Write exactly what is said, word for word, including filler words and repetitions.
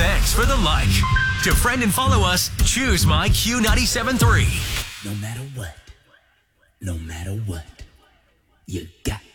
Thanks for the like. To friend and follow us, choose My Q ninety-seven point three. No matter what, no matter what, you got